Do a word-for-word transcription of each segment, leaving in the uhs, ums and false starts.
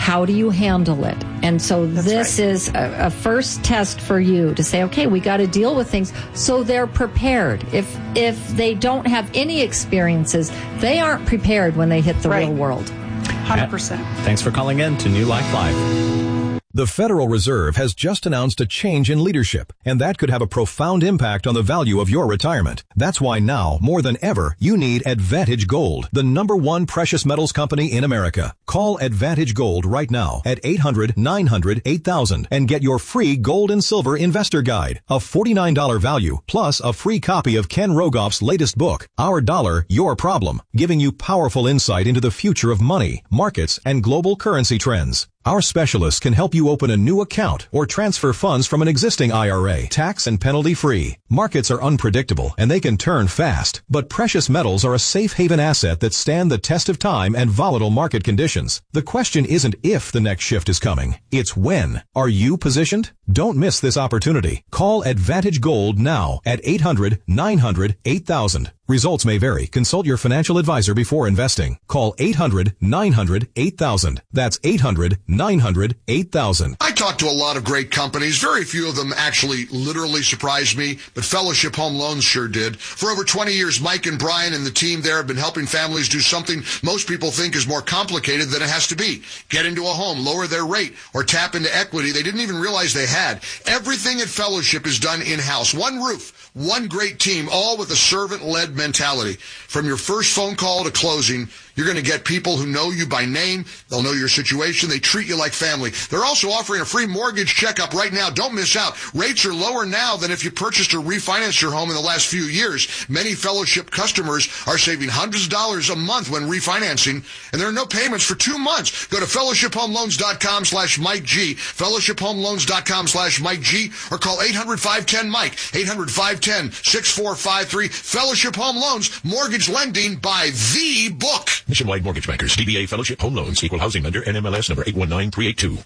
how do you handle it? And so That's this right. is a, a first test for you to say, okay, we got to deal with things so they're prepared. If if they don't have any experiences, they aren't prepared when they hit the right. real world. one hundred percent. Thanks for calling in to New Life Live. The Federal Reserve has just announced a change in leadership, and that could have a profound impact on the value of your retirement. That's why now, more than ever, you need Advantage Gold, the number one precious metals company in America. Call Advantage Gold right now at eight hundred, nine hundred, eight thousand and get your free gold and silver investor guide, a forty-nine dollars value, plus a free copy of Ken Rogoff's latest book, Our Dollar, Your Problem, giving you powerful insight into the future of money, markets, and global currency trends. Our specialists can help you open a new account or transfer funds from an existing I R A, tax and penalty free. Markets are unpredictable and they can turn fast, but precious metals are a safe haven asset that stand the test of time and volatile market conditions. The question isn't if the next shift is coming, it's when. Are you positioned? Don't miss this opportunity. Call Advantage Gold now at eight hundred, nine hundred, eight thousand. Results may vary. Consult your financial advisor before investing. Call eight hundred, nine hundred, eight thousand. That's eight hundred, nine hundred, eight thousand. I talked to a lot of great companies. Very few of them actually literally surprised me, but Fellowship Home Loans sure did. For over twenty years, Mike and Brian and the team there have been helping families do something most people think is more complicated than it has to be. Get into a home, lower their rate, or tap into equity they didn't even realize they had. Everything at Fellowship is done in-house. One roof, one great team, all with a servant-led mentality. From your first phone call to closing, you're going to get people who know you by name. They'll know your situation. They treat you like family. They're also offering a free mortgage checkup right now. Don't miss out. Rates are lower now than if you purchased or refinanced your home in the last few years. Many Fellowship customers are saving hundreds of dollars a month when refinancing, and there are no payments for two months. Go to fellowship home loans dot com slash Mike G, fellowship home loans dot com slash Mike G, or call eight hundred, five one zero, Mike, eight hundred, five one zero, six four five three. Fellowship Home Loans, mortgage lending by the book. Nationwide Mortgage Bankers, D B A Fellowship Home Loans, Equal Housing Lender, N M L S number eight one nine three eight two.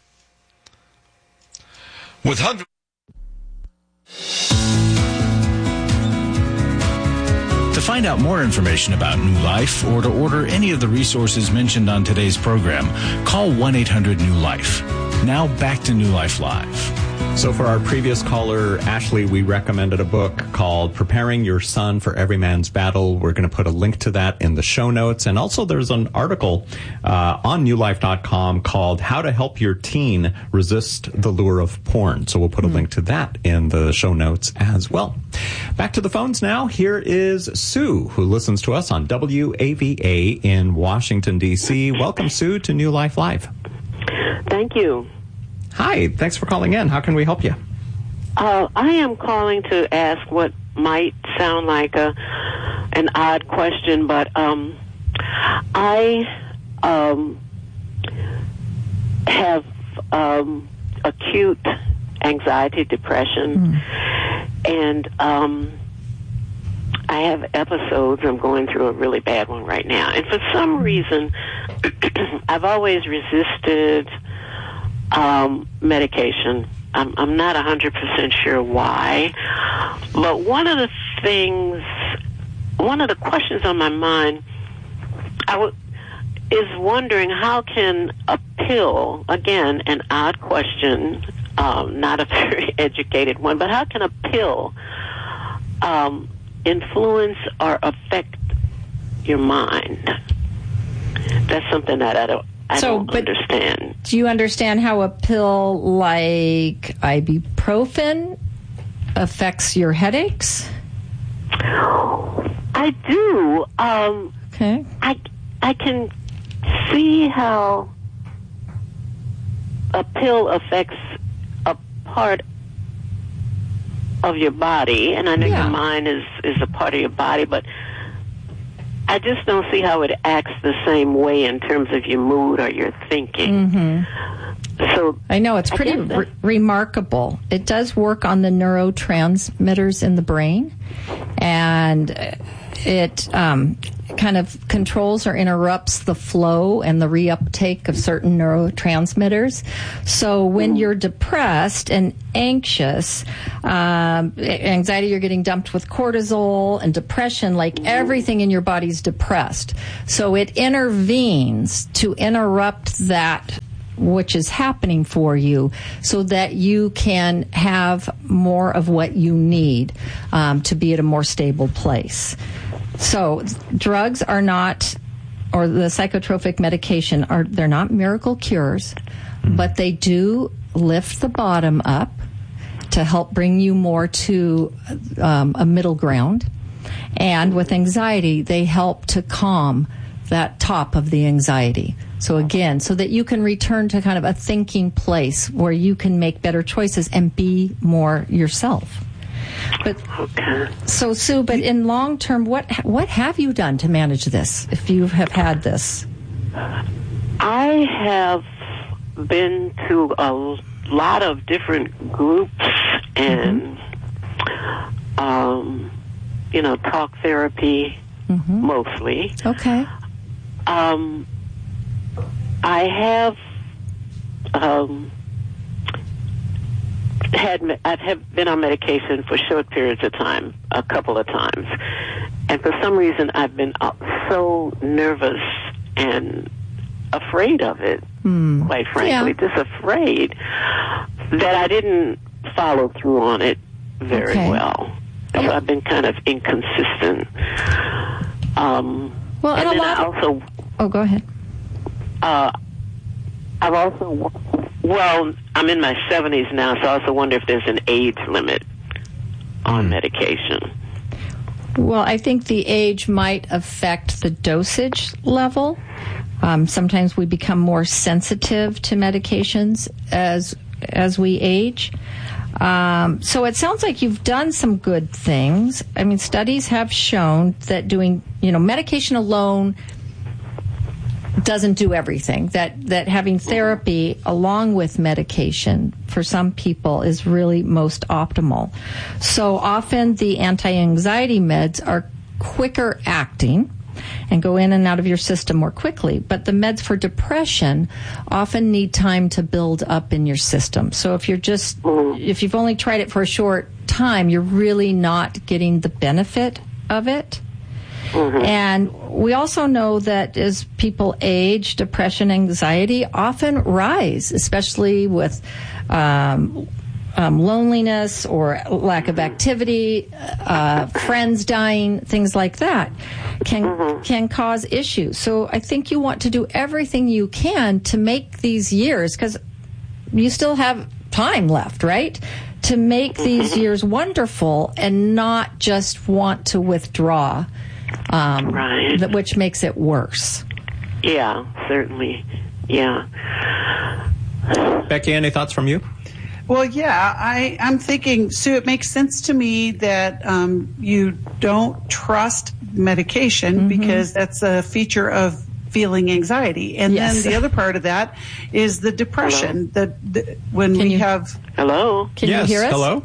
With hundreds... To find out more information about New Life or to order any of the resources mentioned on today's program, call one eight hundred new life. Now back to New Life Live. So for our previous caller, Ashley, we recommended a book called Preparing Your Son for Every Man's Battle. We're going to put a link to that in the show notes. And also there's an article uh, on new life dot com called How to Help Your Teen Resist the Lure of Porn. So we'll put a mm. link to that in the show notes as well. Back to the phones now. Here is Sue, who listens to us on W A V A in Washington, D C. Welcome, Sue, to New Life Live. Thank you. Hi, thanks for calling in. How can we help you? Uh, I am calling to ask what might sound like a an odd question, but um, I um, have um, acute anxiety, depression, mm. and um, I have episodes. I'm going through a really bad one right now. And for some reason, I've always resisted Um, medication. I'm, I'm not one hundred percent sure why, but one of the things, one of the questions on my mind, I w- is wondering how can a pill, again, an odd question, um, not a very educated one, but how can a pill um, influence or affect your mind? That's something that I don't I so, don't but understand. Do you understand how a pill like ibuprofen affects your headaches? I do. Um, okay. I, I can see how a pill affects a part of your body, and I know yeah. your mind is, is a part of your body, but I just don't see how it acts the same way in terms of your mood or your thinking. Mm-hmm. So I know it's pretty re- remarkable. It does work on the neurotransmitters in the brain, and it um, kind of controls or interrupts the flow and the reuptake of certain neurotransmitters. So when you're depressed and anxious, um, anxiety, you're getting dumped with cortisol, and depression, like everything in your body's depressed. So it intervenes to interrupt that which is happening for you, so that you can have more of what you need um, to be at a more stable place. So drugs are not, or the psychotropic medication are, they're not miracle cures, but they do lift the bottom up to help bring you more to um, a middle ground. And with anxiety, they help to calm that top of the anxiety. So again, so that you can return to kind of a thinking place where you can make better choices and be more yourself. But Okay. so Sue, but in long term, what what have you done to manage this? If you have had this, I have been to a lot of different groups and, um, you know, talk therapy mm-hmm. mostly. Okay. Um, I have um, had I've have been on medication for short periods of time, a couple of times, and for some reason I've been so nervous and afraid of it. Mm. Quite frankly, Yeah. just afraid that I didn't follow through on it very Okay. well. So I've been kind of inconsistent. Um, Well, and and a then lot I of- also. Oh, go ahead. Uh, I've also, well, I'm in my seventies now, so I also wonder if there's an age limit on medication. Well, I think the age might affect the dosage level. Um, sometimes we become more sensitive to medications as as we age. Um, so it sounds like you've done some good things. I mean, studies have shown that doing, you know, medication alone doesn't do everything. That that having therapy along with medication for some people is really most optimal. So often the anti-anxiety meds are quicker acting and go in and out of your system more quickly. But the meds for depression often need time to build up in your system. So if you're just, if you've only tried it for a short time, you're really not getting the benefit of it. Mm-hmm. And we also know that as people age, depression, anxiety often rise, especially with um, um, loneliness or lack of activity, uh, friends dying, things like that can mm-hmm. can cause issues. So I think you want to do everything you can to make these years, because you still have time left, right? To make these years wonderful and not just want to withdraw. Um, right. th- which makes it worse. Yeah, certainly. Yeah. Becky, any thoughts from you? Well, yeah, I, I'm thinking, Sue, it makes sense to me that um, you don't trust medication mm-hmm. because that's a feature of feeling anxiety. And yes. then the other part of that is the depression. The, the when Can we you, have... Hello? Can yes, you hear us? Hello?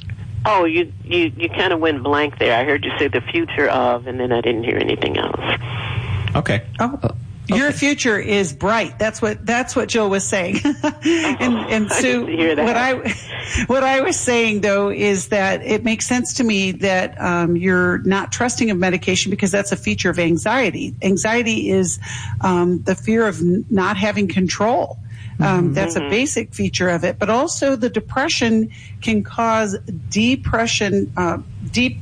Oh, you, you, you kind of went blank there. I heard you say the future of, and then I didn't hear anything else. Okay. Oh, your okay. future is bright. That's what that's what Jill was saying. and oh, and Sue, I hear that. what I what I was saying though is that it makes sense to me that um, you're not trusting of medication because that's a feature of anxiety. Anxiety is um, the fear of n- not having control. Um, mm-hmm. That's a basic feature of it, but also the depression can cause depression, uh, deep.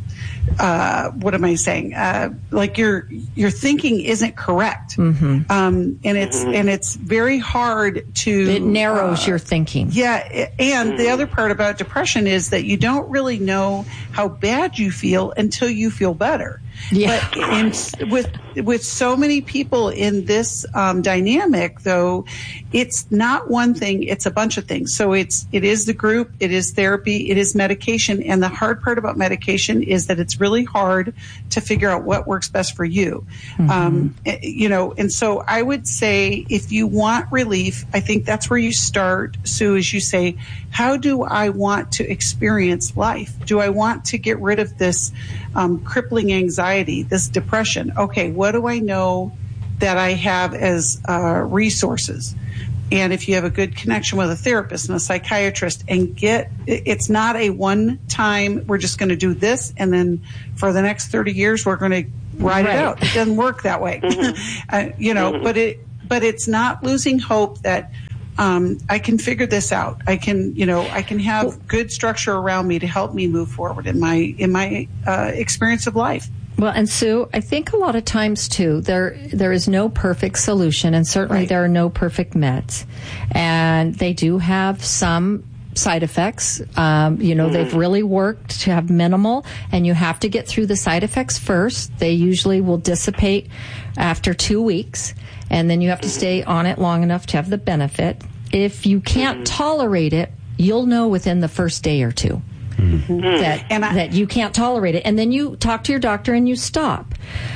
Uh, what am I saying? Uh, like your your thinking isn't correct, mm-hmm. um, and it's mm-hmm. and it's very hard to. It narrows uh, your thinking. Yeah, and mm-hmm. the other part about depression is that you don't really know how bad you feel until you feel better. Yeah. But in, with with so many people in this um, dynamic, though, it's not one thing; it's a bunch of things. So it's it is the group, it is therapy, it is medication, and the hard part about medication is that it's really hard to figure out what works best for you. Mm-hmm. Um, you know, and so I would say if you want relief, I think that's where you start, Sue, as you say, how do I want to experience life? Do I want to get rid of this um, crippling anxiety, this depression? Okay, what do I know that I have as uh, resources? And if you have a good connection with a therapist and a psychiatrist and get, it's not a one time, we're just going to do this and then for the next thirty years, we're going to ride right. it out. It doesn't work that way. Mm-hmm. uh, you know, mm-hmm. but it, but it's not losing hope that um, I can figure this out. I can, you know, I can have good structure around me to help me move forward in my in my uh, experience of life. Well, and Sue, I think a lot of times too, there there is no perfect solution, and certainly Right. there are no perfect meds, and they do have some side effects. Um, you know, mm-hmm. they've really worked to have minimal, and you have to get through the side effects first. They usually will dissipate after two weeks, and then you have to stay on it long enough to have the benefit. If you can't mm-hmm. tolerate it, you'll know within the first day or two. Mm-hmm. That and I, that you can't tolerate it, and then you talk to your doctor and you stop.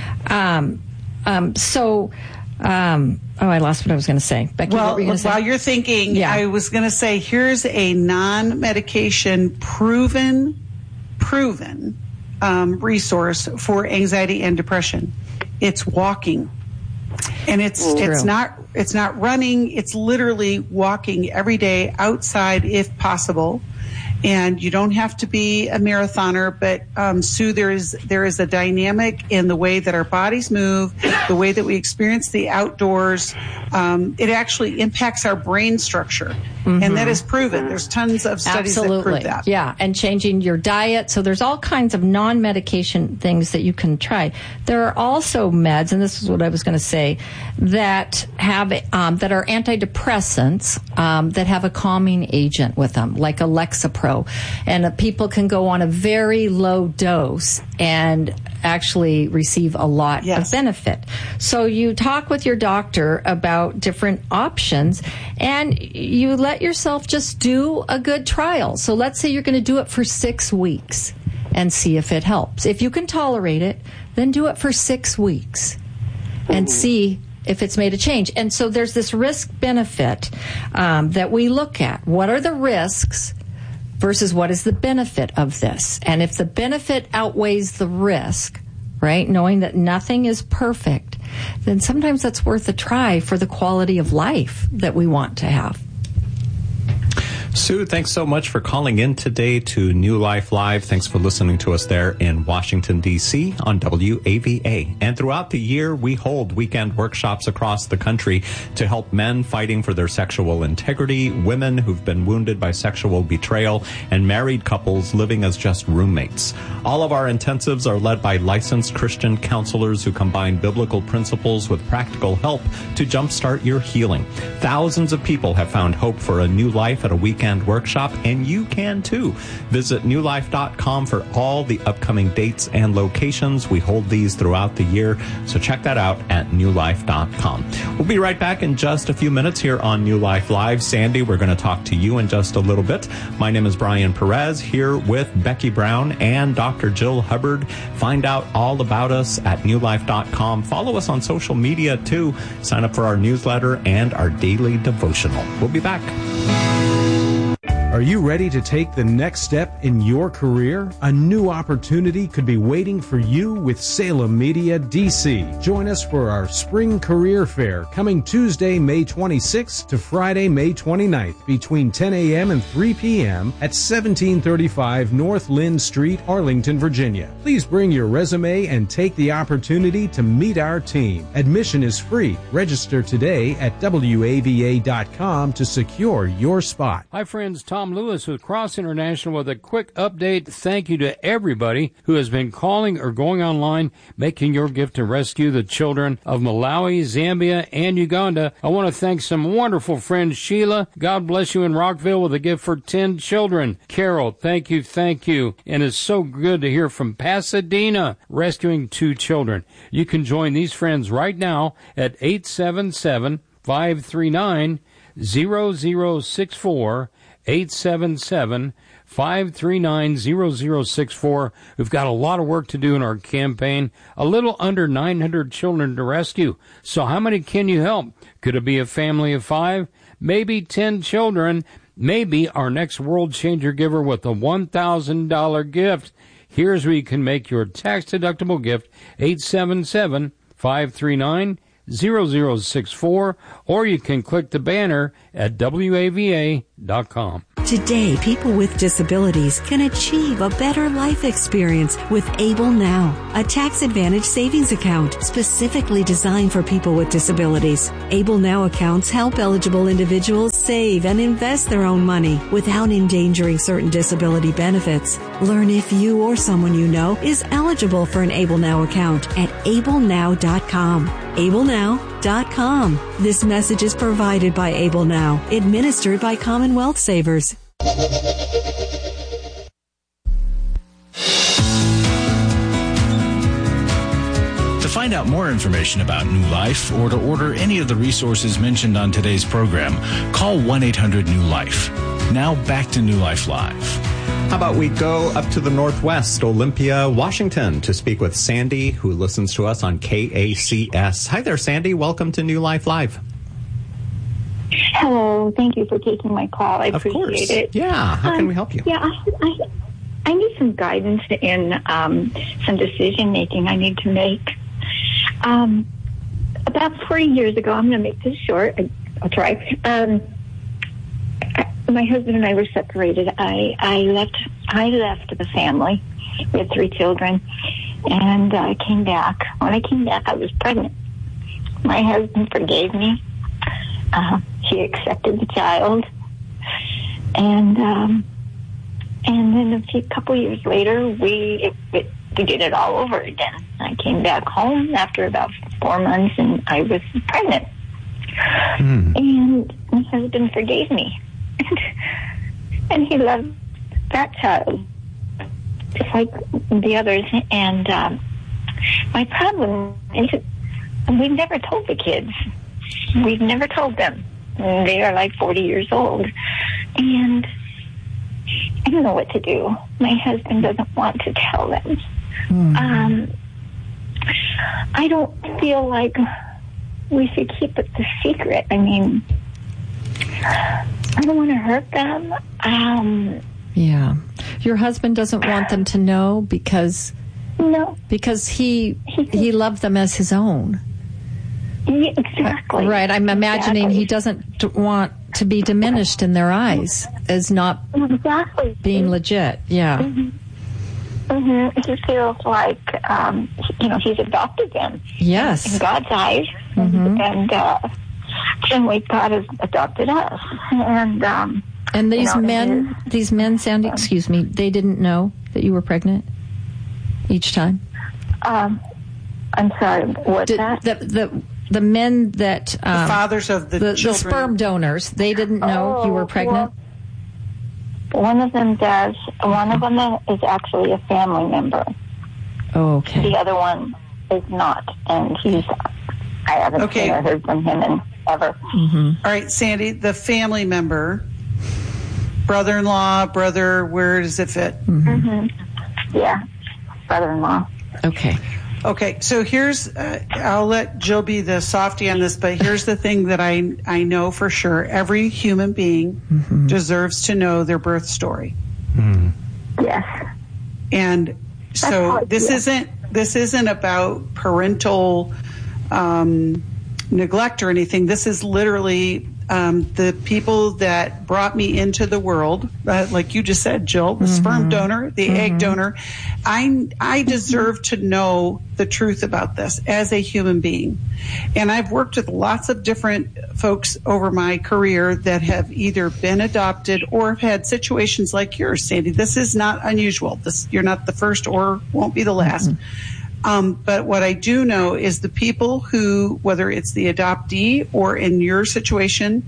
Um, um, so, um, oh, I lost what I was going to say. Becky, well, what were you gonna say? While you're thinking, yeah. I was going to say, here's a non-medication, proven, proven um, resource for anxiety and depression. It's walking, and it's True. it's not it's not running. It's literally walking every day outside, if possible. And you don't have to be a marathoner, but um, Sue, there is there is a dynamic in the way that our bodies move, the way that we experience the outdoors. Um, it actually impacts our brain structure, mm-hmm. and that is proven. There's tons of studies Absolutely. that prove that. Yeah, and changing your diet. So there's all kinds of non-medication things that you can try. There are also meds, and this is what I was going to say, that have um, that are antidepressants um, that have a calming agent with them, like a Lexapro. And uh, people can go on a very low dose and actually receive a lot yes. of benefit. So you talk with your doctor about different options, and you let yourself just do a good trial. So let's say you're going to do it for six weeks and see if it helps. If you can tolerate it, then do it for six weeks and see if it's made a change. And so there's this risk benefit um, that we look at. What are the risks versus what is the benefit of this? And if the benefit outweighs the risk, right, knowing that nothing is perfect, then sometimes that's worth a try for the quality of life that we want to have. Sue, thanks so much for calling in today to New Life Live. Thanks for listening to us there in Washington, D C on W A V A. And throughout the year, we hold weekend workshops across the country to help men fighting for their sexual integrity, women who've been wounded by sexual betrayal, and married couples living as just roommates. All of our intensives are led by licensed Christian counselors who combine biblical principles with practical help to jumpstart your healing. Thousands of people have found hope for a new life at a weekend workshop, and you can too. Visit new life dot com for all the upcoming dates and locations. We hold these throughout the year, so check that out at new life dot com. We'll be right back in just a few minutes here on New Life Live. Sandy, we're going to talk to you in just a little bit. My name is Brian Perez, here with Becky Brown and Doctor Jill Hubbard. Find out all about us at new life dot com. Follow us on social media too. Sign up for our newsletter and our daily devotional. We'll be back. Are you ready to take the next step in your career? A new opportunity could be waiting for you with Salem Media D C. Join us for our Spring Career Fair coming Tuesday, May twenty-sixth to Friday, May twenty-ninth between ten a.m. and three p.m. at seventeen thirty-five North Lynn Street, Arlington, Virginia. Please bring your resume and take the opportunity to meet our team. Admission is free. Register today at W A V A dot com to secure your spot. Hi friends, Tom Tom Lewis with Cross International with a quick update. Thank you to everybody who has been calling or going online, making your gift to rescue the children of Malawi, Zambia, and Uganda. I want to thank some wonderful friends. Sheila, God bless you in Rockville with a gift for ten children. Carol, thank you, thank you. And it's so good to hear from Pasadena, rescuing two children. You can join these friends right now at eight seven seven, five three nine, zero zero six four. eight seven seven, five three nine, zero zero six four. We've got a lot of work to do in our campaign. A little under nine hundred children to rescue. So how many can you help? Could it be a family of five? Maybe ten children. Maybe our next World Changer giver with a one thousand dollars gift. Here's where you can make your tax-deductible gift, eight seven seven, five three nine, zero zero six four, or you can click the banner at W A V A dot com. Today, people with disabilities can achieve a better life experience with Able Now, a tax-advantaged savings account specifically designed for people with disabilities. Able Now accounts help eligible individuals save and invest their own money without endangering certain disability benefits. Learn if you or someone you know is eligible for an Able Now account at able now dot com. able now dot com. This message is provided by Able Now, administered by Commonwealth Savers. To find out more information about New Life or to order any of the resources mentioned on today's program, call one eight hundred new life. Now back to New Life Live. How about we go up to the Northwest, Olympia, Washington, to speak with Sandy, who listens to us on K A C S. Hi there, Sandy. Welcome to New Life Live. Hello. Thank you for taking my call. I of appreciate course. it. Yeah. How um, can we help you? Yeah, I, I, I need some guidance in um, some decision making I need to make. Um, about forty years ago, I'm going to make this short. I, I'll try. Um, my husband and I were separated. I, I left. I left the family. We had three children, and I came back. When I came back, I was pregnant. My husband forgave me. Uh, he accepted the child, and um, and then a few couple years later, we it, it, we did it all over again. I came back home after about four months, and I was pregnant. Mm. And my husband forgave me, and he loved that child just like the others. And um, my problem is that we've never told the kids. We've never told them. They are like forty years old. And I don't know what to do. My husband doesn't want to tell them. Mm. Um, I don't feel like we should keep it a secret. I mean, I don't want to hurt them. Um, yeah. Your husband doesn't want them to know because no, because he he loved them as his own. Yeah, exactly. Right. I'm imagining exactly. he doesn't want to be diminished in their eyes as not exactly. being legit. Yeah. Mm-hmm. Mm-hmm. He feels like, um, you know, he's adopted them. Yes. In God's eyes. Mm-hmm. And, uh, same way God has adopted us. And, um, and these you know, men, his, these men, Sandy, um, excuse me, they didn't know that you were pregnant each time? Um, I'm sorry, what's Did, that? The, the, the men that... Um, the fathers of the, the children. The sperm donors, they didn't know oh, you were pregnant? Well, one of them does. One of them is actually a family member. Oh, okay. The other one is not. And he's... I haven't okay. seen or heard from him in ever. Mm-hmm. All right, Sandy, the family member, brother-in-law, brother, where does it fit? Mm-hmm. Mm-hmm. Yeah, brother-in-law. Okay. Okay, so here's, uh, I'll let Jill be the softie on this, but here's the thing that I I know for sure. Every human being mm-hmm. deserves to know their birth story. Mm. Yes. And so this isn't this isn't about parental um, neglect or anything. This is literally um, the people that brought me into the world, uh, like you just said, Jill, the mm-hmm. sperm donor, the mm-hmm. egg donor. I I deserve to know the truth about this as a human being. And I've worked with lots of different folks over my career that have either been adopted or have had situations like yours, Sandy. This is not unusual. This you're not the first or won't be the last. Mm-hmm. Um, but what I do know is the people who, whether it's the adoptee or in your situation,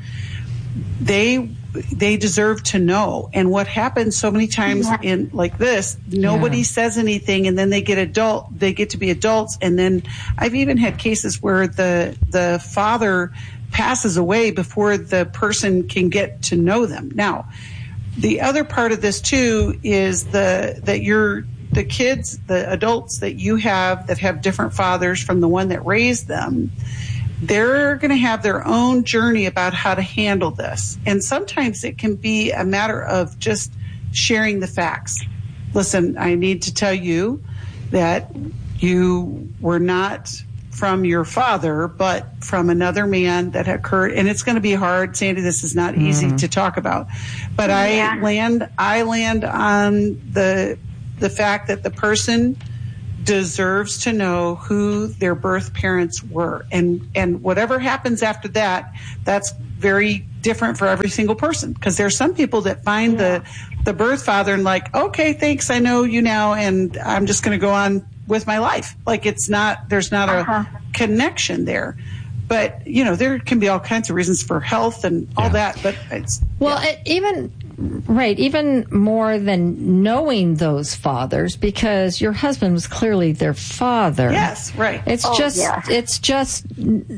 they they deserve to know. And what happens so many times yeah. in like this, nobody yeah. says anything, and then they get adult, they get to be adults, and then I've even had cases where the the father passes away before the person can get to know them. Now, the other part of this too is the that you're the kids, the adults that you have that have different fathers from the one that raised them, they're going to have their own journey about how to handle this. And sometimes it can be a matter of just sharing the facts. Listen, I need to tell you that you were not from your father, but from another man that occurred. And it's going to be hard, Sandy. This is not easy Mm. to talk about, but Yeah. I land, I land on the, the fact that the person deserves to know who their birth parents were. And, and whatever happens after that, that's very different for every single person. Because there's some people that find the, the birth father and like, okay, thanks, I know you now, and I'm just going to go on with my life. Like it's not, there's not Uh-huh. a connection there. But, you know, there can be all kinds of reasons for health and all that, but it's... Well, it, even right, even more than knowing those fathers, because your husband was clearly their father. Yes, right. It's Oh, just, yeah. it's just, and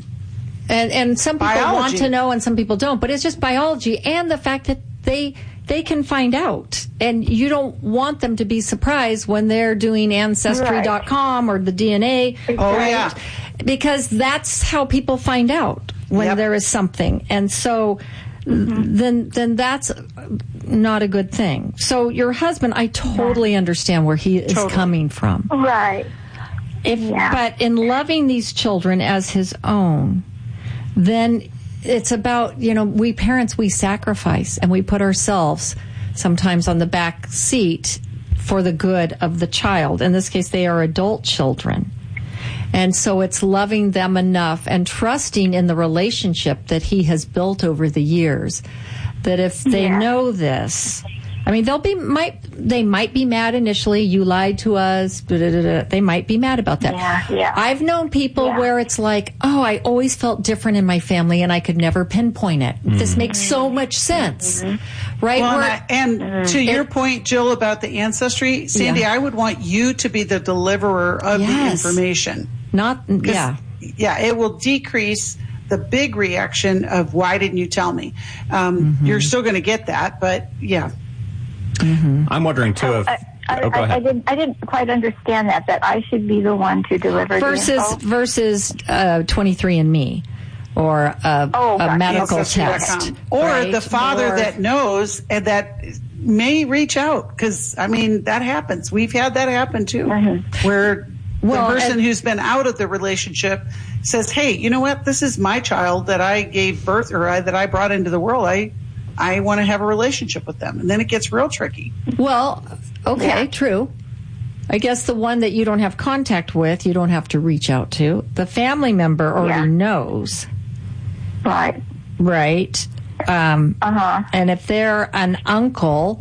and some people Biology. want to know and some people don't, but it's just biology and the fact that they they can find out, and you don't want them to be surprised when they're doing ancestry dot com or the D N A. Oh, yeah. Because that's how people find out when Yep. there is something. And so then then that's not a good thing. So your husband, I totally understand where he is Totally. coming from. Right. If, Yeah. But in loving these children as his own, then it's about, you know, we parents, we sacrifice and we put ourselves sometimes on the back seat for the good of the child. In this case, they are adult children. And so it's loving them enough and trusting in the relationship that he has built over the years, that if they Yeah. know this, I mean, they'll be might they might be mad initially. You lied to us. Da, da, da, da. They might be mad about that. Yeah, yeah. I've known people Yeah. where it's like, oh, I always felt different in my family, and I could never pinpoint it. This makes so much sense, right? Well, Where- and, I- and to your point, Jill, about the ancestry, Sandy, Yeah. I would want you to be the deliverer of Yes. the information. not yeah. Yeah, it will decrease the big reaction of why didn't you tell me? Um, Mm-hmm. You're still going to get that, but yeah. I'm wondering too if. I, I, oh, go I, I ahead. didn't. I didn't quite understand that. That I should be the one to deliver versus the info. versus uh, twenty-three and me or a, Oh, a gotcha. medical Ancestry dot test, com. Or right? the father Or- that knows and that may reach out, because, I mean, that happens. We've had that happen too, Mm-hmm. where Well, the person and- who's been out of the relationship says, hey, you know what? This is my child that I gave birth or I, that I brought into the world. I I want to have a relationship with them. And then it gets real tricky. Well, okay, Yeah. true. I guess the one that you don't have contact with, you don't have to reach out to. The family member already Yeah. knows, Right. right? Um, Uh-huh. and if they're an uncle,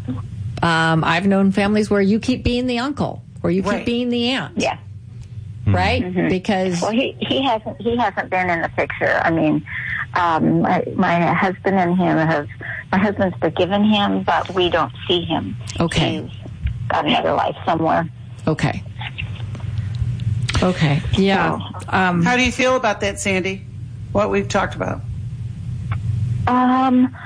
um, I've known families where you keep being the uncle or you keep Right. being the aunt, Yeah. right? Mm-hmm. Because Well, he he hasn't he hasn't been in the picture. I mean, um, my, my husband and him have. My husband's forgiven him, but we don't see him. Okay. He's got another life somewhere. okay, okay, yeah. Um, How do you feel about that, Sandy? What we've talked about? Um,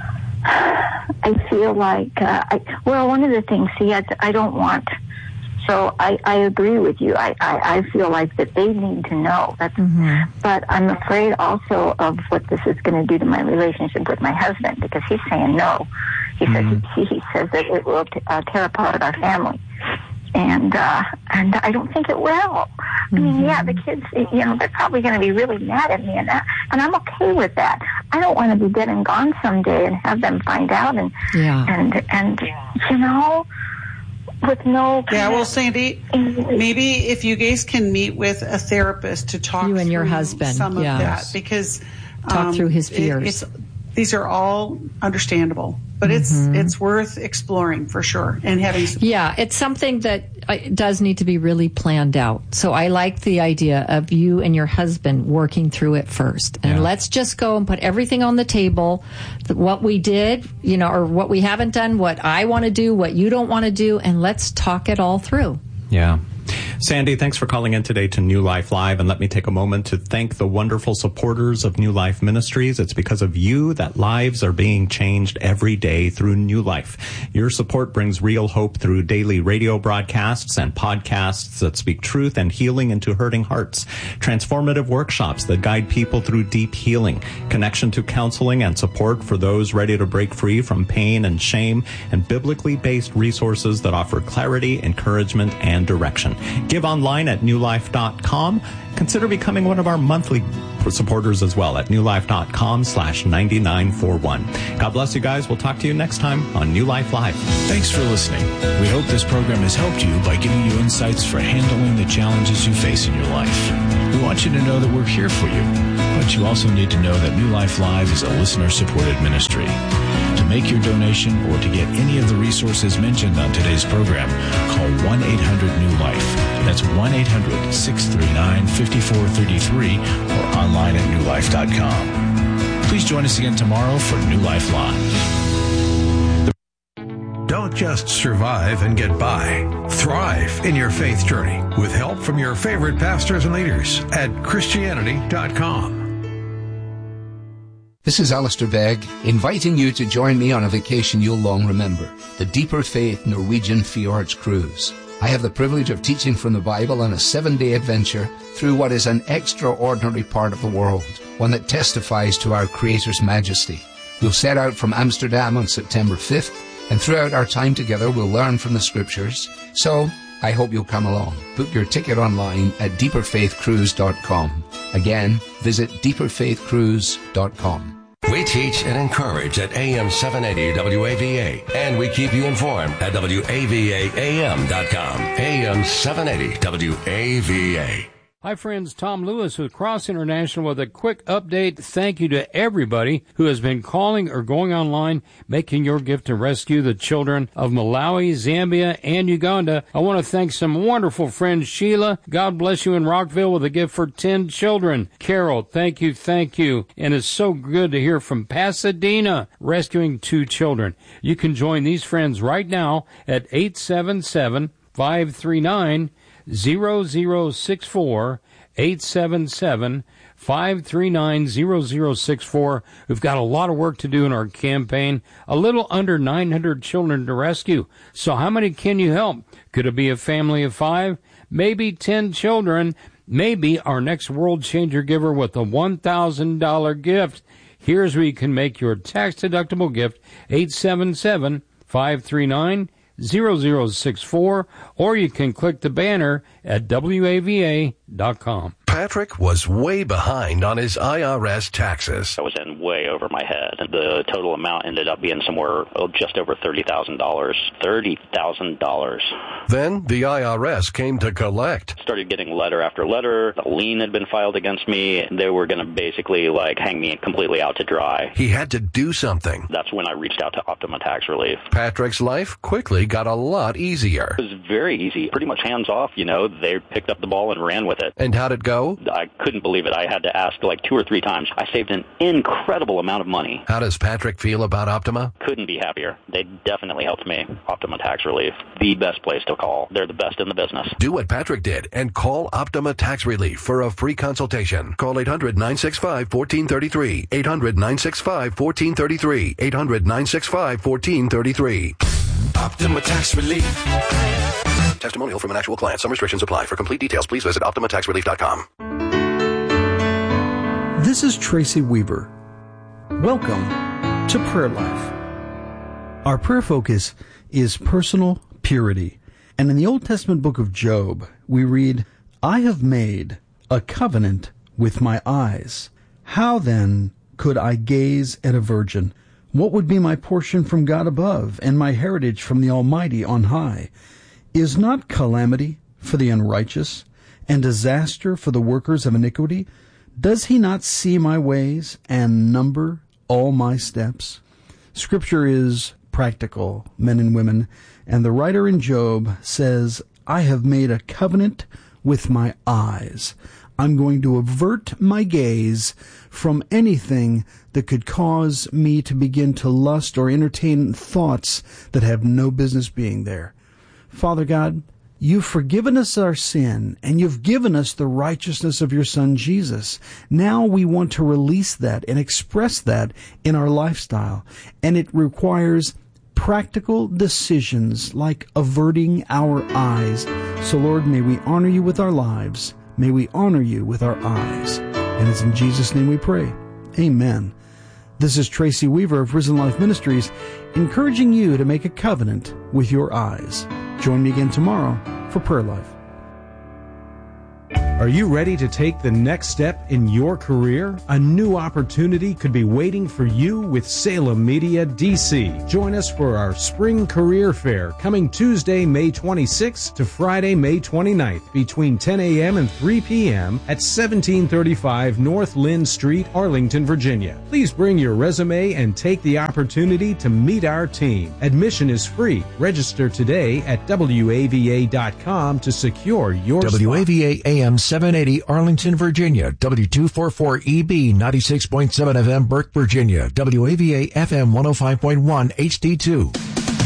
I feel like, uh, I, well, one of the things, see, I, I don't want, so I, I agree with you. I, I, I feel like that they need to know. That's, But I'm afraid also of what this is going to do to my relationship with my husband, because he's saying no. He says he, he says that it will t- uh, tear apart our family. And uh, and I don't think it will. I mean, yeah, the kids, you know, they're probably going to be really mad at me, and that, and I'm okay with that. I don't want to be dead and gone someday and have them find out, and Yeah. and and you know, with no. Yeah, well, Sandy, maybe if you guys can meet with a therapist to talk You and your through husband, some of yeah. that, because Talk through his it- fears. it's, these are all understandable, but it's it's worth exploring for sure and having. Some, Yeah, it's something that uh, does need to be really planned out. So I like the idea of you and your husband working through it first. And Yeah. let's just go and put everything on the table, th- what we did, you know, or what we haven't done, what I want to do, what you don't want to do, and let's talk it all through. Yeah. Sandy, thanks for calling in today to New Life Live. And let me take a moment to thank the wonderful supporters of New Life Ministries. It's because of you that lives are being changed every day through New Life. Your support brings real hope through daily radio broadcasts and podcasts that speak truth and healing into hurting hearts, transformative workshops that guide people through deep healing, connection to counseling and support for those ready to break free from pain and shame, and biblically based resources that offer clarity, encouragement, and direction. Give online at new life dot com. Consider becoming one of our monthly supporters as well at new life dot com slash ninety-nine forty-one. God bless you guys. We'll talk to you next time on New Life Live. Thanks for listening. We hope this program has helped you by giving you insights for handling the challenges you face in your life. We want you to know that we're here for you, but you also need to know that New Life Live is a listener-supported ministry. To make your donation or to get any of the resources mentioned on today's program, call one eight hundred new life. That's one eight hundred, six three nine, five four three three or online at new life dot com. Please join us again tomorrow for New Life Live. Don't just survive and get by. Thrive in your faith journey with help from your favorite pastors and leaders at Christianity dot com. This is Alistair Begg, inviting you to join me on a vacation you'll long remember, the Deeper Faith Norwegian Fjords Cruise. I have the privilege of teaching from the Bible on a seven-day adventure through what is an extraordinary part of the world, one that testifies to our Creator's majesty. We'll set out from Amsterdam on September fifth, and throughout our time together we'll learn from the Scriptures. So, I hope you'll come along. Book your ticket online at deeper faith cruise dot com. Again, visit deeper faith cruise dot com. We teach and encourage at A M seven eighty W A V A, and we keep you informed at W A V A A M dot com. A M seven eighty W A V A. Hi, friends. Tom Lewis with Cross International with a quick update. Thank you to everybody who has been calling or going online, making your gift to rescue the children of Malawi, Zambia, and Uganda. I want to thank some wonderful friends. Sheila, God bless you in Rockville with a gift for ten children. Carol, thank you, thank you. And it's so good to hear from Pasadena, rescuing two children. You can join these friends right now at eight seven seven, five three nine, zero zero six four, eight seven seven, five three nine, zero zero six four. We've got a lot of work to do in our campaign. A little under nine hundred children to rescue. So how many can you help? Could it be a family of five? Maybe ten children. Maybe our next World Changer giver with a one thousand dollars gift. Here's where you can make your tax-deductible gift, eight seven seven, five three nine, zero zero six four, or you can click the banner at W A V A dot com. Patrick was way behind on his I R S taxes. I was in way over my head. The total amount ended up being somewhere oh, just over thirty thousand dollars. thirty thousand dollars. Then the I R S came to collect. Started getting letter after letter. A lien had been filed against me. They were going to basically like hang me completely out to dry. He had to do something. That's when I reached out to Optima Tax Relief. Patrick's life quickly got a lot easier. It was very easy. Pretty much hands off, you know. They picked up the ball and ran with it. And how'd it go? I couldn't believe it. I had to ask like two or three times. I saved an incredible amount of money. How does Patrick feel about Optima? Couldn't be happier. They definitely helped me. Optima Tax Relief, the best place to call. They're the best in the business. Do what Patrick did and call Optima Tax Relief for a free consultation. Call eight hundred, nine six five, one four three three. eight hundred, nine six five, one four three three. eight hundred, nine six five, one four three three. Optima Tax Relief. Testimonial from an actual client. Some restrictions apply. For complete details, please visit optima tax relief dot com. This is Tracy Weber. Welcome to Prayer Life. Our prayer focus is personal purity. And in the Old Testament book of Job, we read, I have made a covenant with my eyes. How then could I gaze at a virgin? What would be my portion from God above, and my heritage from the Almighty on high? Is not calamity for the unrighteous, and disaster for the workers of iniquity? Does he not see my ways, and number all my steps? Scripture is practical, men and women, and the writer in Job says, I have made a covenant with my eyes. I'm going to avert my gaze from anything that could cause me to begin to lust or entertain thoughts that have no business being there. Father God, you've forgiven us our sin, and you've given us the righteousness of your Son, Jesus. Now we want to release that and express that in our lifestyle, and it requires practical decisions like averting our eyes. So, Lord, may we honor you with our lives. May we honor you with our eyes. And it's in Jesus' name we pray. Amen. This is Tracy Weaver of Risen Life Ministries, encouraging you to make a covenant with your eyes. Join me again tomorrow for Prayer Life. Are you ready to take the next step in your career? A new opportunity could be waiting for you with Salem Media D C. Join us for our Spring Career Fair coming Tuesday, May twenty-sixth to Friday, May twenty-ninth between ten a.m. and three p.m. at seventeen thirty-five North Lynn Street, Arlington, Virginia. Please bring your resume and take the opportunity to meet our team. Admission is free. Register today at W A V A dot com to secure your W A V A A M seven eighty Arlington, Virginia. W two forty-four E B ninety-six point seven F M Burke, Virginia. W A V A F M one oh five point one H D two. With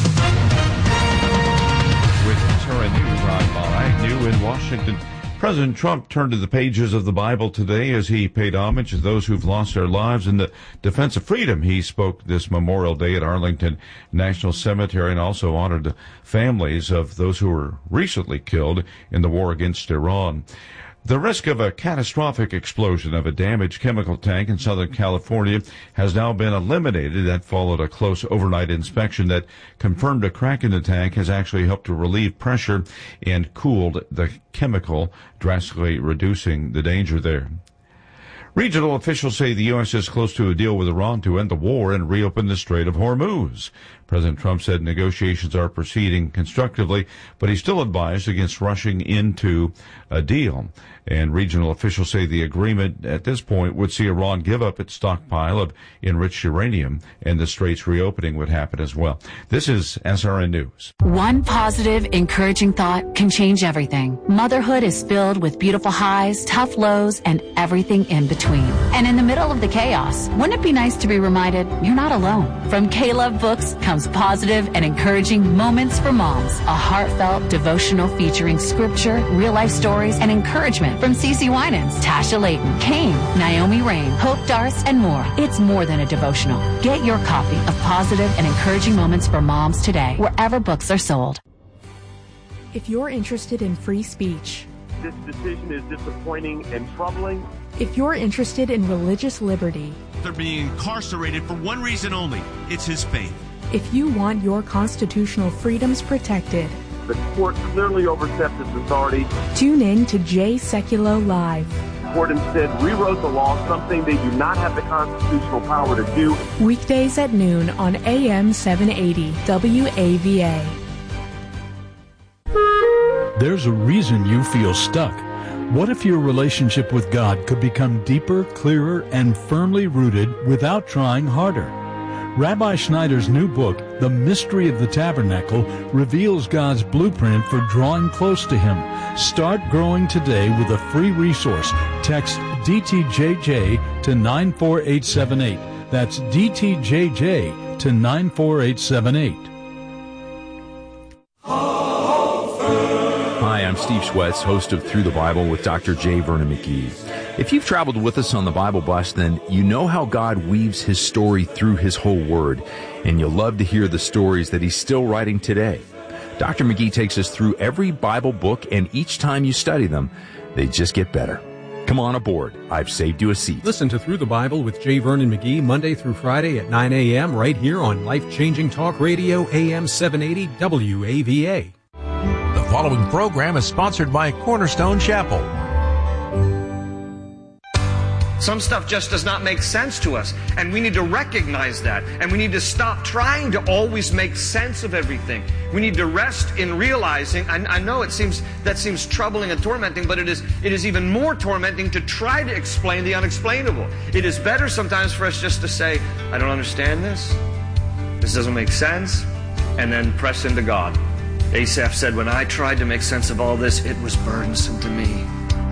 Tara News, I'm Bob Agnew in Washington. President Trump turned to the pages of the Bible today as he paid homage to those who've lost their lives in the defense of freedom. He spoke this Memorial Day at Arlington National Cemetery and also honored the families of those who were recently killed in the war against Iran. The risk of a catastrophic explosion of a damaged chemical tank in Southern California has now been eliminated. That followed a close overnight inspection that confirmed a crack in the tank has actually helped to relieve pressure and cooled the chemical, drastically reducing the danger there. Regional officials say the U S is close to a deal with Iran to end the war and reopen the Strait of Hormuz. President Trump said negotiations are proceeding constructively, but he still advised against rushing into a deal. And regional officials say the agreement at this point would see Iran give up its stockpile of enriched uranium, and the strait's reopening would happen as well. This is S R N News. One positive, encouraging thought can change everything. Motherhood is filled with beautiful highs, tough lows, and everything in between. And in the middle of the chaos, wouldn't it be nice to be reminded you're not alone? From K-Love Books comes positive and encouraging moments for moms. A heartfelt devotional featuring scripture, real-life stories, and encouragement from Cece Winans, Tasha Layton, Kane, Naomi Rain, Hope Darce, and more. It's more than a devotional. Get your copy of Positive and Encouraging Moments for Moms today, wherever books are sold. If you're interested in free speech, this decision is disappointing and troubling. If you're interested in religious liberty, they're being incarcerated for one reason only. It's his faith. If you want your constitutional freedoms protected, the court clearly overstepped its authority. Tune in to Jay Sekulow Live. The court instead rewrote the law, something they do not have the constitutional power to do. Weekdays at noon on A M seven eighty W A V A. There's a reason you feel stuck. What if your relationship with God could become deeper, clearer, and firmly rooted without trying harder? Rabbi Schneider's new book, The Mystery of the Tabernacle, reveals God's blueprint for drawing close to Him. Start growing today with a free resource. Text D T J J to nine four eight seven eight. That's D T J J to nine four eight seven eight. Hi, I'm Steve Schwetz, host of Through the Bible with Doctor J. Vernon McGee. If you've traveled with us on the Bible Bus, then you know how God weaves His story through His whole Word, and you'll love to hear the stories that He's still writing today. Doctor McGee takes us through every Bible book, and each time you study them, they just get better. Come on aboard. I've saved you a seat. Listen to Through the Bible with J. Vernon McGee Monday through Friday at nine a.m. right here on Life-Changing Talk Radio A M seven eighty W A V A. The following program is sponsored by Cornerstone Chapel. Some stuff just does not make sense to us, and we need to recognize that, and we need to stop trying to always make sense of everything. We need to rest in realizing, and I know it seems that seems troubling and tormenting, but it is it is even more tormenting to try to explain the unexplainable. It is better sometimes for us just to say, I don't understand this, this doesn't make sense, and then press into God. Asaph said, when I tried to make sense of all this, it was burdensome to me.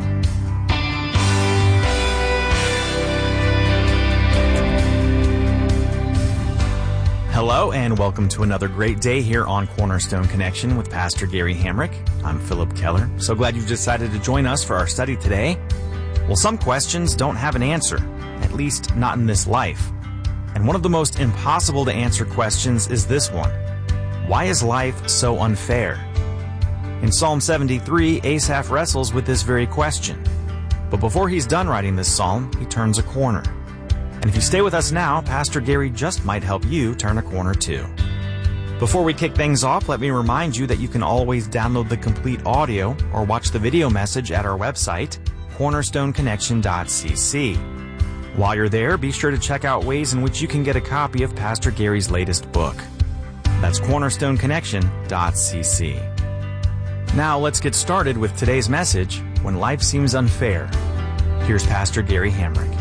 Hello and welcome to another great day here on Cornerstone Connection with Pastor Gary Hamrick. I'm Philip Keller. So glad you've decided to join us for our study today. Well, some questions don't have an answer, at least not in this life. And one of the most impossible to answer questions is this one. Why is life so unfair? In Psalm seventy-three, Asaph wrestles with this very question. But before he's done writing this psalm, he turns a corner. And if you stay with us now, Pastor Gary just might help you turn a corner too. Before we kick things off, let me remind you that you can always download the complete audio or watch the video message at our website, cornerstone connection dot c c. While you're there, be sure to check out ways in which you can get a copy of Pastor Gary's latest book. That's cornerstone connection dot c c. Now let's get started with today's message, When Life Seems Unfair. Here's Pastor Gary Hamrick.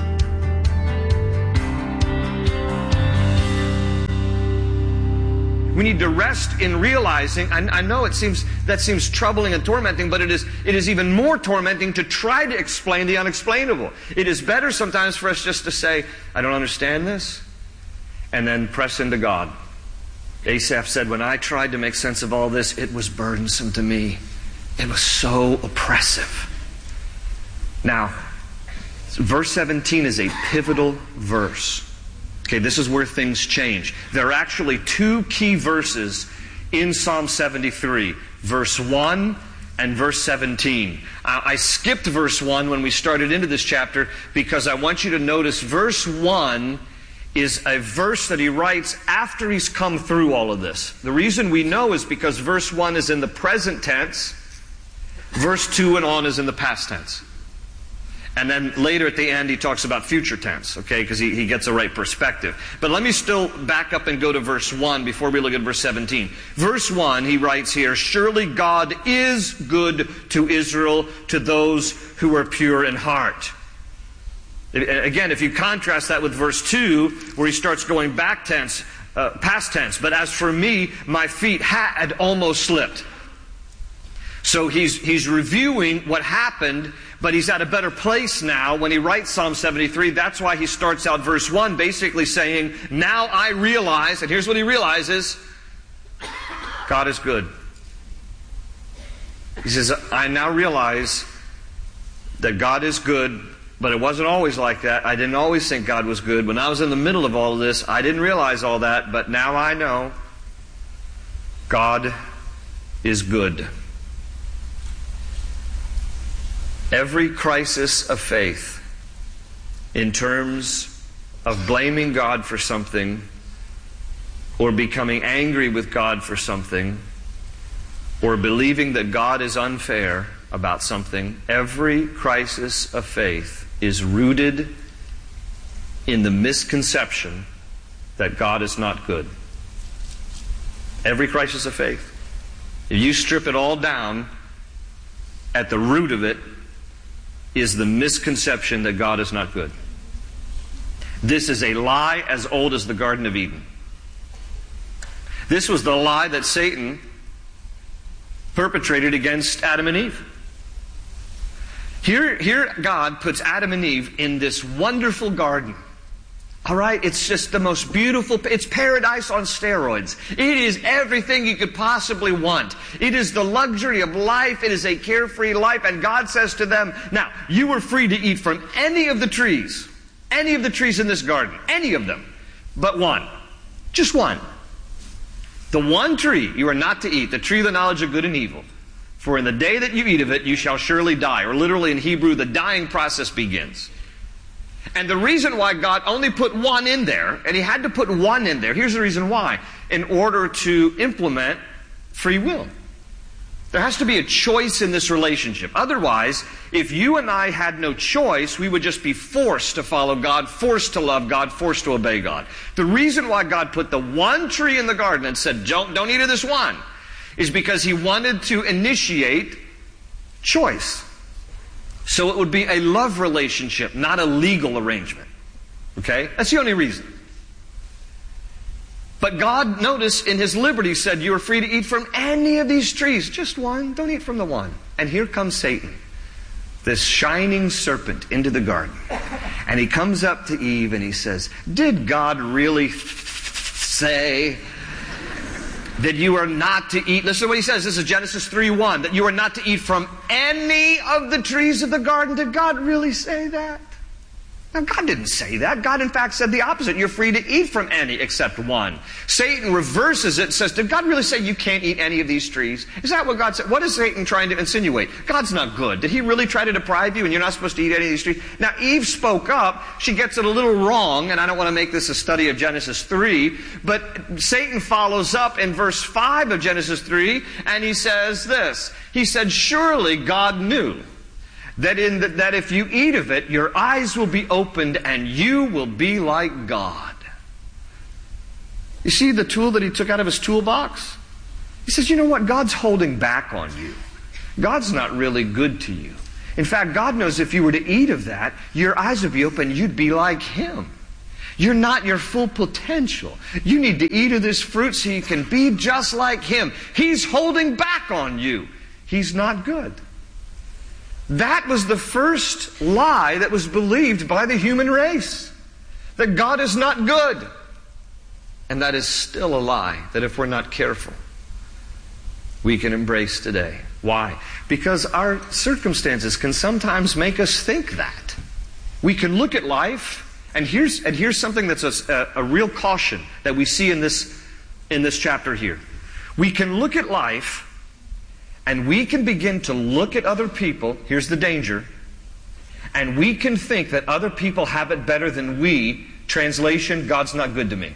We need to rest in realizing, I, I know it seems that seems troubling and tormenting, but it is it is even more tormenting to try to explain the unexplainable. It is better sometimes for us just to say, I don't understand this, and then press into God. Asaph said, when I tried to make sense of all this, it was burdensome to me. It was so oppressive. Now, verse seventeen is a pivotal verse. Okay, this is where things change. There are actually two key verses in Psalm seventy-three, verse one and verse seventeen. I skipped verse one when we started into this chapter because I want you to notice verse one is a verse that he writes after he's come through all of this. The reason we know is because verse one is in the present tense, verse two and on is in the past tense. And then later at the end he talks about future tense, okay, because he, he gets a right perspective. But let me still back up and go to verse one before we look at verse seventeen. Verse one, he writes here, surely God is good to Israel, to those who are pure in heart. Again, if you contrast that with verse two, where he starts going back tense, uh, past tense, but as for me, my feet had almost slipped. So he's he's reviewing what happened, but he's at a better place now when he writes Psalm seventy-three. That's why he starts out verse one basically saying, now I realize, and here's what he realizes, God is good. He says, I now realize that God is good, but it wasn't always like that. I didn't always think God was good. When I was in the middle of all of this, I didn't realize all that, but now I know God is good. Every crisis of faith, in terms of blaming God for something, or becoming angry with God for something, or believing that God is unfair about something, every crisis of faith is rooted in the misconception that God is not good. Every crisis of faith. If you strip it all down, at the root of it is the misconception that God is not good. This is a lie as old as the Garden of Eden. This was the lie that Satan perpetrated against Adam and Eve. Here, here God puts Adam and Eve in this wonderful garden. All right, it's just the most beautiful, it's paradise on steroids. It is everything you could possibly want. It is the luxury of life. It is a carefree life. And God says to them, now, you were free to eat from any of the trees, any of the trees in this garden, any of them, but one. Just one. The one tree you are not to eat, the tree of the knowledge of good and evil. For in the day that you eat of it, you shall surely die. Or literally in Hebrew, the dying process begins. And the reason why God only put one in there, and He had to put one in there, here's the reason why. In order to implement free will. There has to be a choice in this relationship. Otherwise, if you and I had no choice, we would just be forced to follow God, forced to love God, forced to obey God. The reason why God put the one tree in the garden and said, don't, don't eat of this one, is because He wanted to initiate choice. So it would be a love relationship, not a legal arrangement. Okay? That's the only reason. But God, notice, in His liberty said, you are free to eat from any of these trees. Just one. Don't eat from the one. And here comes Satan, this shining serpent, into the garden. And he comes up to Eve and he says, did God really say that you are not to eat, listen to what he says, this is Genesis three one, that you are not to eat from any of the trees of the garden? Did God really say that? Now, God didn't say that. God, in fact, said the opposite. You're free to eat from any except one. Satan reverses it and says, did God really say you can't eat any of these trees? Is that what God said? What is Satan trying to insinuate? God's not good. Did he really try to deprive you and you're not supposed to eat any of these trees? Now, Eve spoke up. She gets it a little wrong, and I don't want to make this a study of Genesis three, but Satan follows up in verse five of Genesis three, and he says this. He said, surely God knew That, in the, that if you eat of it, your eyes will be opened and you will be like God. You see the tool that he took out of his toolbox? He says, you know what? God's holding back on you. God's not really good to you. In fact, God knows if you were to eat of that, your eyes would be open, you'd be like Him. You're not your full potential. You need to eat of this fruit so you can be just like Him. He's holding back on you. He's not good. That was the first lie that was believed by the human race. That God is not good. And that is still a lie that if we're not careful, we can embrace today. Why? Because our circumstances can sometimes make us think that. We can look at life, and here's, and here's something that's a, a, a real caution that we see in this, in this chapter here. We can look at life and we can begin to look at other people, here's the danger, and we can think that other people have it better than we. Translation, God's not good to me.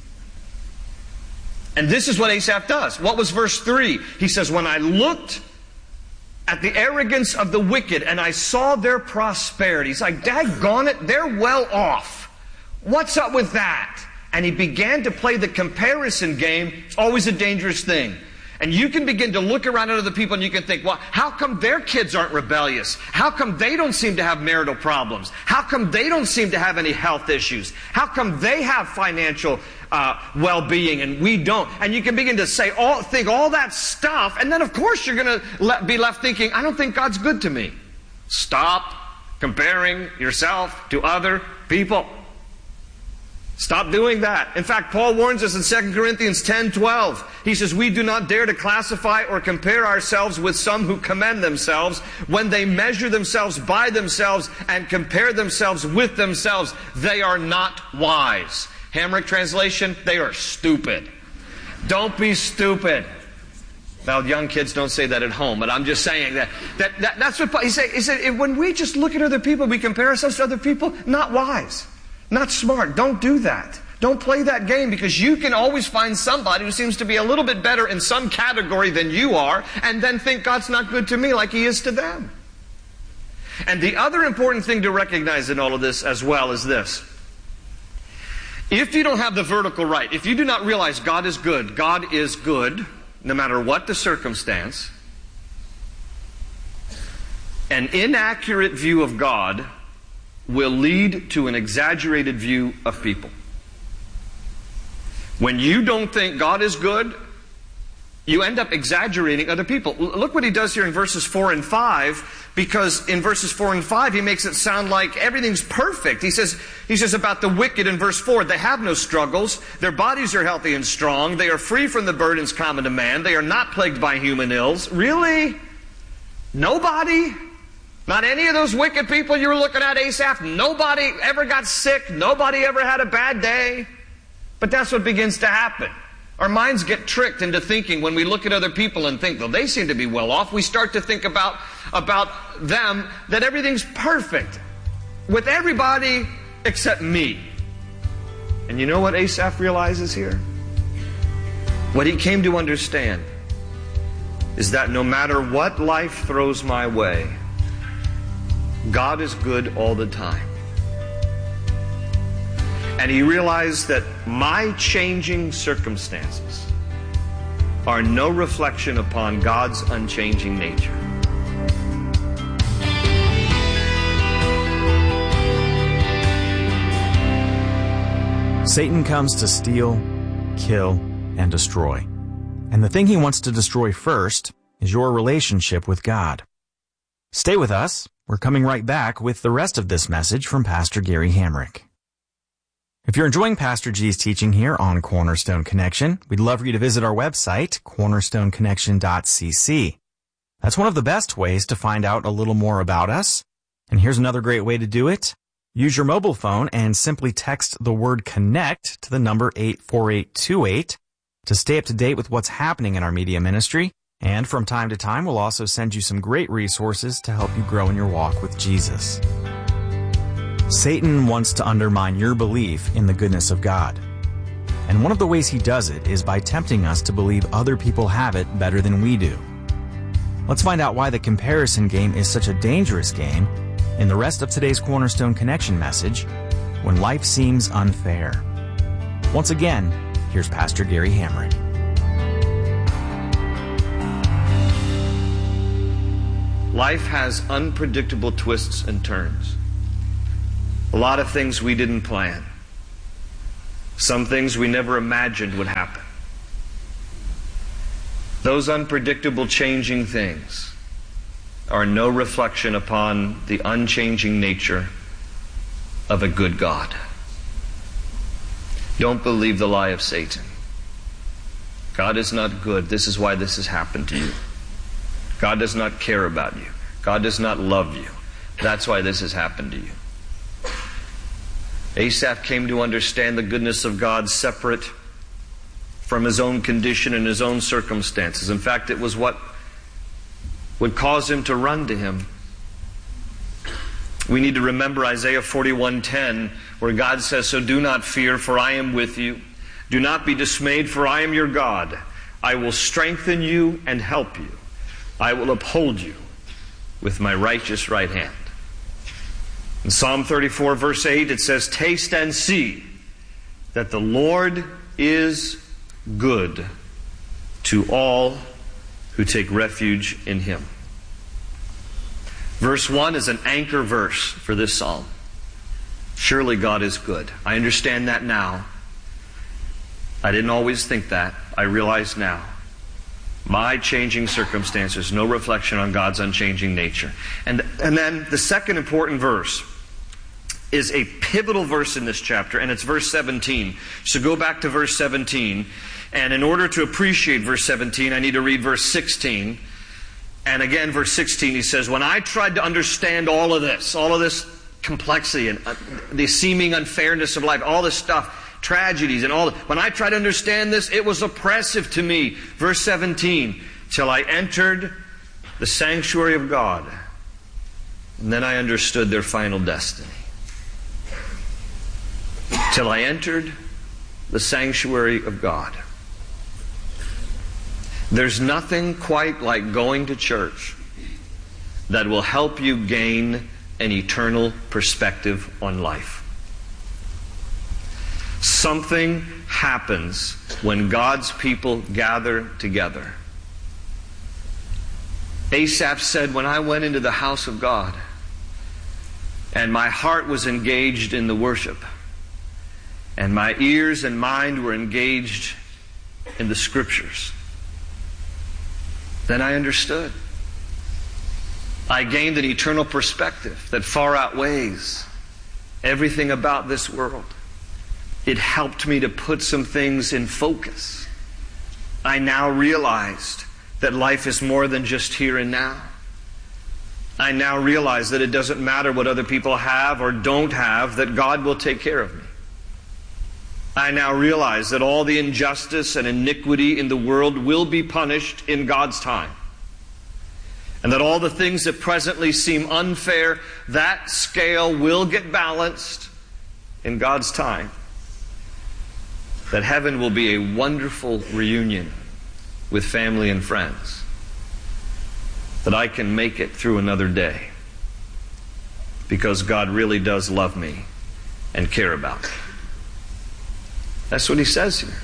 And this is what Asaph does. What was verse three? He says, when I looked at the arrogance of the wicked and I saw their prosperity. He's like, daggone it, they're well off. What's up with that? And he began to play the comparison game. It's always a dangerous thing. And you can begin to look around at other people and you can think, well, how come their kids aren't rebellious? How come they don't seem to have marital problems? How come they don't seem to have any health issues? How come they have financial uh, well-being and we don't? And you can begin to say all, think all that stuff, and then of course you're going to le- be left thinking, I don't think God's good to me. Stop comparing yourself to other people. Stop doing that. In fact, Paul warns us in Second Corinthians ten twelve. He says, we do not dare to classify or compare ourselves with some who commend themselves. When they measure themselves by themselves and compare themselves with themselves, they are not wise. Hamrick translation, they are stupid. Don't be stupid. Now, young kids don't say that at home, but I'm just saying that, that, that that's what Paul, he said. He said, when we just look at other people, we compare ourselves to other people, not wise. Not smart. Don't do that. Don't play that game, because you can always find somebody who seems to be a little bit better in some category than you are and then think God's not good to me like He is to them. And the other important thing to recognize in all of this as well is this. If you don't have the vertical right, if you do not realize God is good, God is good no matter what the circumstance, an inaccurate view of God will lead to an exaggerated view of people. When you don't think God is good, you end up exaggerating other people. Look what he does here in verses four and five, because in verses four and five he makes it sound like everything's perfect. He says, he says about the wicked in verse four, they have no struggles, their bodies are healthy and strong, they are free from the burdens common to man, they are not plagued by human ills. Really? Nobody? Not any of those wicked people you were looking at, Asaph? Nobody ever got sick? Nobody ever had a bad day? But that's what begins to happen. Our minds get tricked into thinking when we look at other people and think, well, they seem to be well off. We start to think about, about them, that everything's perfect with everybody except me. And you know what Asaph realizes here? What he came to understand is that no matter what life throws my way, God is good all the time. And he realized that my changing circumstances are no reflection upon God's unchanging nature. Satan comes to steal, kill, and destroy. And the thing he wants to destroy first is your relationship with God. Stay with us. We're coming right back with the rest of this message from Pastor Gary Hamrick. If you're enjoying Pastor G's teaching here on Cornerstone Connection, we'd love for you to visit our website, cornerstone connection dot c c. That's one of the best ways to find out a little more about us. And here's another great way to do it. Use your mobile phone and simply text the word CONNECT to the number eight four eight two eight to stay up to date with what's happening in our media ministry. And from time to time, we'll also send you some great resources to help you grow in your walk with Jesus. Satan wants to undermine your belief in the goodness of God. And one of the ways he does it is by tempting us to believe other people have it better than we do. Let's find out why the comparison game is such a dangerous game in the rest of today's Cornerstone Connection message, When Life Seems Unfair. Once again, here's Pastor Gary Hamrick. Life has unpredictable twists and turns. A lot of things we didn't plan. Some things we never imagined would happen. Those unpredictable changing things are no reflection upon the unchanging nature of a good God. Don't believe the lie of Satan. God is not good. This is why this has happened to you. God does not care about you. God does not love you. That's why this has happened to you. Asaph came to understand the goodness of God separate from his own condition and his own circumstances. In fact, it was what would cause him to run to him. We need to remember Isaiah forty-one ten, where God says, "So do not fear, for I am with you. Do not be dismayed, for I am your God. I will strengthen you and help you. I will uphold you with my righteous right hand." In Psalm thirty-four, verse eight, it says, "Taste and see that the Lord is good to all who take refuge in Him." Verse one is an anchor verse for this psalm. Surely God is good. I understand that now. I didn't always think that. I realize now. My changing circumstances, no reflection on God's unchanging nature. And, and then the second important verse is a pivotal verse in this chapter, and it's verse seventeen. So go back to verse seventeen. And in order to appreciate verse seventeen, I need to read verse sixteen. And again, verse sixteen, he says, "When I tried to understand all of this, all of this complexity and uh, the seeming unfairness of life, all this stuff, tragedies and all, when I tried to understand this, it was oppressive to me." Verse seventeen, "Till I entered the sanctuary of God, and then I understood their final destiny." Till I entered the sanctuary of God. There's nothing quite like going to church that will help you gain an eternal perspective on life. Something happens when God's people gather together. Asaph said, "When I went into the house of God and my heart was engaged in the worship, and my ears and mind were engaged in the Scriptures, then I understood. I gained an eternal perspective that far outweighs everything about this world. It helped me to put some things in focus. I now realized that life is more than just here and now. I now realize that it doesn't matter what other people have or don't have, that God will take care of me. I now realize that all the injustice and iniquity in the world will be punished in God's time. And that all the things that presently seem unfair, that scale will get balanced in God's time. That heaven will be a wonderful reunion with family and friends. That I can make it through another day because God really does love me and care about me. That's what he says here.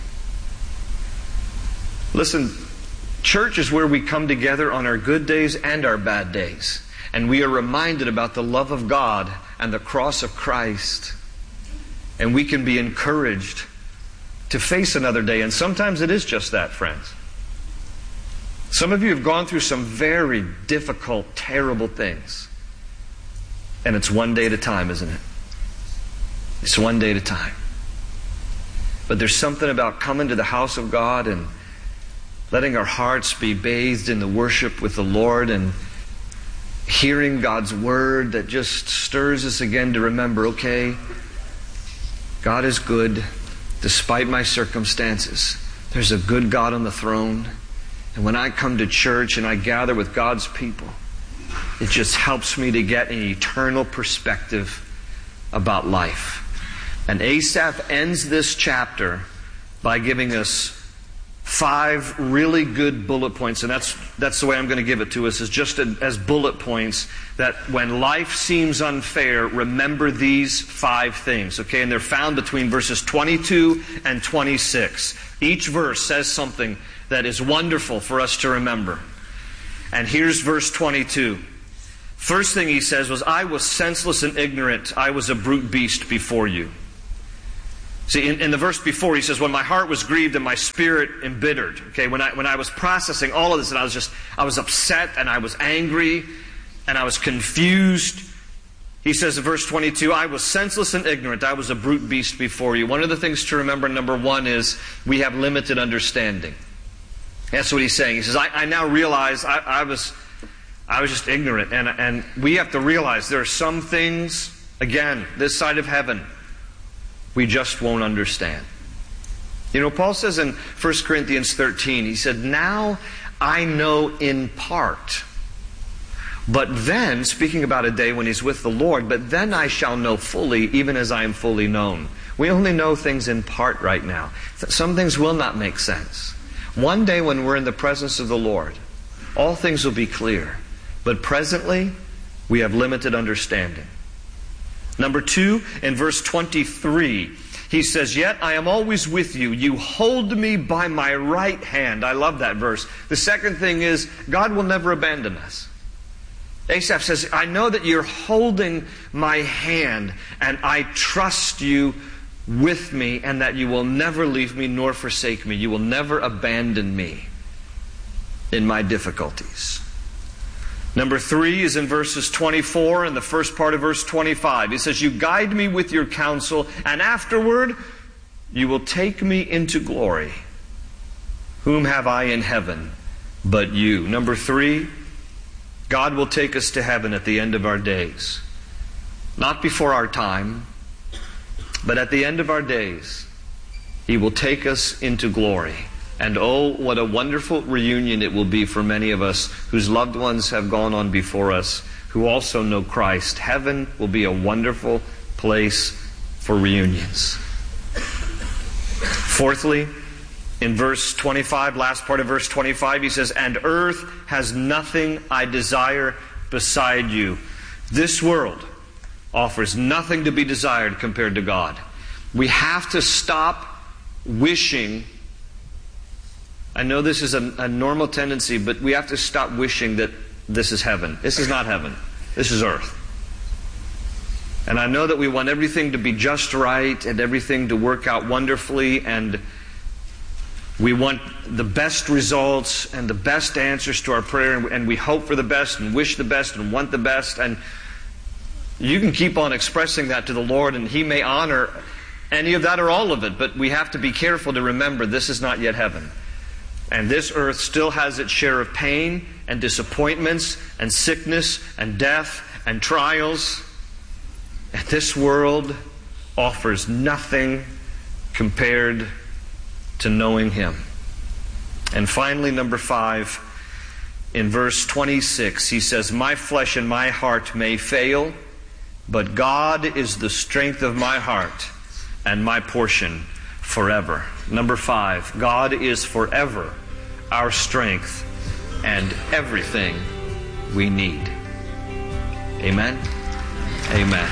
Listen, church is where we come together on our good days and our bad days. And we are reminded about the love of God and the cross of Christ. And we can be encouraged to face another day. And sometimes it is just that, friends. Some of you have gone through some very difficult, terrible things. And it's one day at a time, isn't it? It's one day at a time. But there's something about coming to the house of God and letting our hearts be bathed in the worship with the Lord and hearing God's word that just stirs us again to remember, okay, God is good despite my circumstances. There's a good God on the throne. And when I come to church and I gather with God's people, it just helps me to get an eternal perspective about life. And Asaph ends this chapter by giving us five really good bullet points, and that's that's the way I'm going to give it to us, is just a, as bullet points that when life seems unfair, remember these five things, okay? And they're found between verses twenty-two and twenty-six. Each verse says something that is wonderful for us to remember. And here's verse twenty-two. First thing he says was, I was senseless and ignorant. I was a brute beast before you. See, in, in the verse before, he says, when my heart was grieved and my spirit embittered. Okay, when I when I was processing all of this, and I was just, I was upset and I was angry and I was confused. He says in verse twenty-two, I was senseless and ignorant. I was a brute beast before you. One of the things to remember, number one, is we have limited understanding. That's what he's saying. He says, I, I now realize I, I was I was just ignorant. And, and we have to realize there are some things, again, this side of heaven, we just won't understand. You know, Paul says in First Corinthians thirteen, he said, now I know in part. But then, speaking about a day when he's with the Lord, but then I shall know fully, even as I am fully known. We only know things in part right now. Some things will not make sense. One day when we're in the presence of the Lord, all things will be clear. But presently, we have limited understanding. Number two, in verse twenty-three, he says, yet I am always with you. You hold me by my right hand. I love that verse. The second thing is, God will never abandon us. Asaph says, I know that you're holding my hand, and I trust you with me, and that you will never leave me nor forsake me. You will never abandon me in my difficulties. Number three is in verses twenty-four and the first part of verse twenty-five. He says, you guide me with your counsel, and afterward you will take me into glory. Whom have I in heaven but you? Number three, God will take us to heaven at the end of our days. Not before our time, but at the end of our days, He will take us into glory. And oh, what a wonderful reunion it will be for many of us whose loved ones have gone on before us, who also know Christ. Heaven will be a wonderful place for reunions. Fourthly, in verse twenty-five, last part of verse twenty-five, he says, and earth has nothing I desire beside you. This world offers nothing to be desired compared to God. We have to stop wishing. I know this is a, a normal tendency, but we have to stop wishing that this is heaven. This is not heaven. This is earth. And I know that we want everything to be just right and everything to work out wonderfully, and we want the best results and the best answers to our prayer, and we hope for the best and wish the best and want the best. And you can keep on expressing that to the Lord, and He may honor any of that or all of it, but we have to be careful to remember this is not yet heaven. And this earth still has its share of pain and disappointments and sickness and death and trials. And this world offers nothing compared to knowing Him. And finally, number five, in verse twenty-six, he says, my flesh and my heart may fail, but God is the strength of my heart and my portion forever. Number five, God is forever our strength and everything we need. Amen? Amen.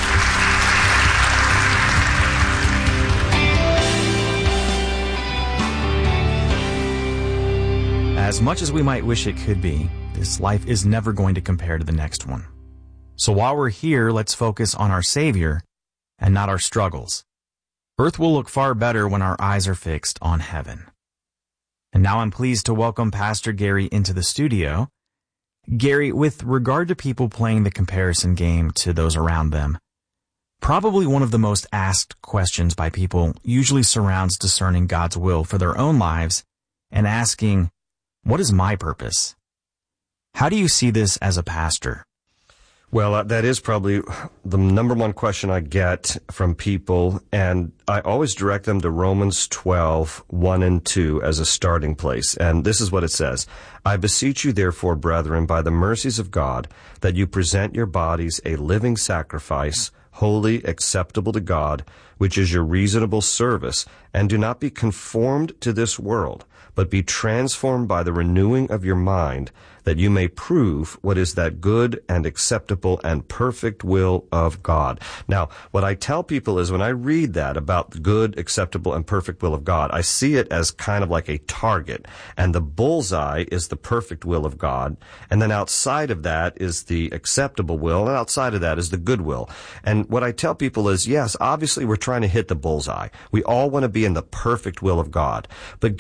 As much as we might wish it could be, this life is never going to compare to the next one. So while we're here, let's focus on our Savior and not our struggles. Earth will look far better when our eyes are fixed on heaven. And now I'm pleased to welcome Pastor Gary into the studio. Gary, with regard to people playing the comparison game to those around them, probably one of the most asked questions by people usually surrounds discerning God's will for their own lives and asking, what is my purpose? How do you see this as a pastor? Well, uh, that is probably the number one question I get from people, and I always direct them to Romans twelve, one and two as a starting place. And this is what it says. I beseech you, therefore, brethren, by the mercies of God, that you present your bodies a living sacrifice, holy, acceptable to God, which is your reasonable service, and do not be conformed to this world, but be transformed by the renewing of your mind, that you may prove what is that good and acceptable and perfect will of God. Now, what I tell people is when I read that about the good, acceptable, and perfect will of God, I see it as kind of like a target, and the bullseye is the perfect will of God, and then outside of that is the acceptable will, and outside of that is the good will. And what I tell people is, yes, obviously we're trying to hit the bullseye. We all want to be in the perfect will of God. But